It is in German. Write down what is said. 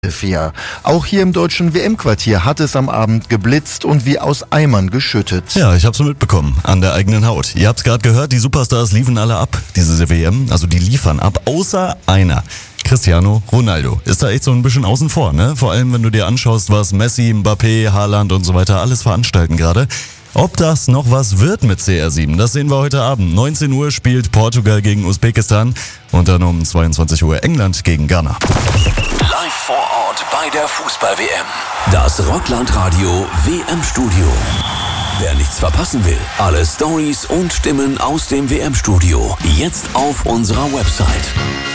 Philadelphia. Auch hier im deutschen WM-Quartier hat es am Abend geblitzt und wie aus Eimern geschüttet. Ja, ich hab's mitbekommen. An der eigenen Haut. Ihr habt's gerade gehört, die Superstars liefen alle ab, diese WM. Also die liefern ab, außer einer. Cristiano Ronaldo ist da echt so ein bisschen außen vor, ne? Vor allem, wenn du dir anschaust, was Messi, Mbappé, Haaland und so weiter alles veranstalten gerade. Ob das noch was wird mit CR7, das sehen wir heute Abend. 19 Uhr spielt Portugal gegen Usbekistan und dann um 22 Uhr England gegen Ghana. Live vor Ort bei der Fußball-WM. Das Rockland-Radio WM-Studio. Wer nichts verpassen will, alle Stories und Stimmen aus dem WM-Studio jetzt auf unserer Website.